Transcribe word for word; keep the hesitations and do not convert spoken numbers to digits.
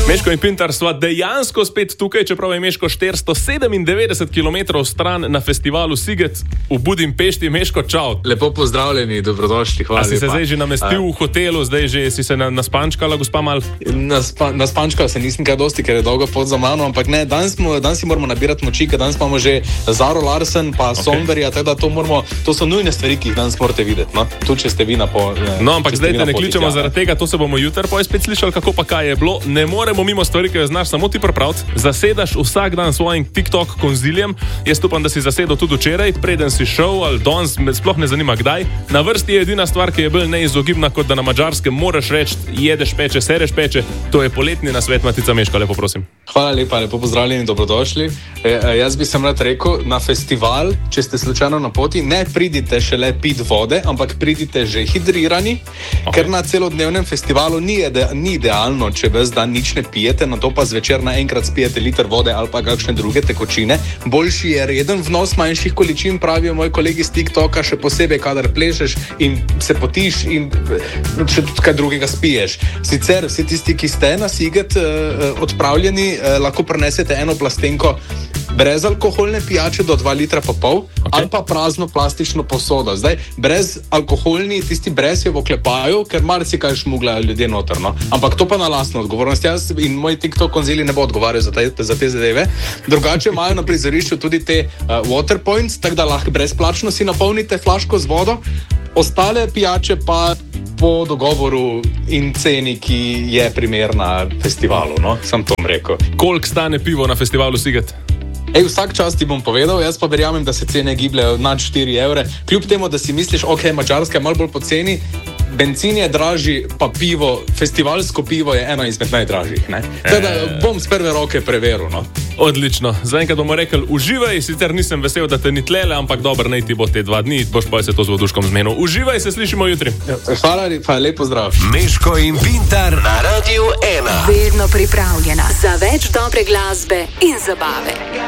Meško in Pintar sva dejansko spet tukaj, čeprav je Meško štiristo sedemindevetdeset kilometrov stran na festivalu Siget v Budimpešti. Meško, čau. Lepo pozdravljeni, dobrodošli, hvala lepa. A si se zdaj že namestil A... v hotelu, zdaj že si se na, naspančkala, gospa Mal? Naspa, naspančkala se nisem kaj dosti, ker je dolga pot za mano, ampak ne, danes, smo, danes si moramo nabirati moči, ker danes imamo že Zaro Larsen pa okay. Somberja, tako da to moramo, to so nujne stvari, ki jih danes morate videti, no? Tudi če ste vi na po... Ne, no, ampak zdaj te ne kličemo zaradi tega, to se bomo jutri pa spet slišali, kako pa kaj je bilo. Ne moremo mimo stvari, ki jo znaš samo ti pripraviti. Zasedaš vsak dan svojim TikTok konziljem. Jaz upam, da si zasedel tudi včeraj, preden si šel ali danes, me sploh ne zanima kdaj. Na vrsti je edina stvar, ki je bolj neizogibna, kot da na Madžarskem moraš reči, jedeš peče, sereš peče. To je poletni nasvet, Matica Meška, lepo prosim. Hvala lepa, lepo pozdravljeni, dobrodošli. E, e, jaz bi sem rad rekel, na festival, če ste slučajno na poti, ne pridite šele pit vode, ampak pridite že hidrirani, okay. Ker na celodnevnem festivalu ni, ide, ni idealno, če ves dan nič ne pijete, na to pa zvečer naenkrat spijete liter vode ali pa kakšne druge tekočine. Boljši je reden vnos manjših količin, pravijo moji kolegi z TikToka, še posebej, kadar plešeš in se potiš in še tudi kaj drugega spiješ. Sicer vsi tisti, ki ste na Siget eh, odpravljeni, eh, lahko prenesete eno plastenko brezalkoholne pijače do dva litra pa pol, okay. Ali pa prazno plastično posodo. Zdaj, brezalkoholni, tisti brez je v oklepaju, ker marsikaj šmuglajo ljudje noter, no? Ampak to pa na lastno odgovornost. Jaz in moj TikTok konzili ne bo odgovarjal za te, za te zadeve. Drugače imajo na prizorišču tudi te uh, water points, tako da lahko brezplačno si napolnite flaško z vodo, ostale pijače pa po dogovoru in ceni, ki je primerna festivalu, no? Sam to rekel. Koliko stane pivo na festivalu Siget? Ej, vsak čas ti bom povedal, jaz pa verjamem, da se cene gibljajo nad štiri evre. Kljub temu, da si misliš, ok, Madžarska je malo bolj poceni, bencin je dražji, pa pivo, festivalsko pivo je eno izmed najdražjih, ne? Tako da bom s prve roke preveril, no. Odlično. Zaenkrat bomo rekli, uživaj, sicer nisem vesel, da te ni tlele, ampak dobro, naj ti bo te dva dni, boš pa se to z voduškom zmenil. Uživaj, se slišimo jutri. Hvala lepa, lepo zdrav. Meško in Pintar na Radiu ena. Vedno pripravljena za več dobre glasbe in zabave.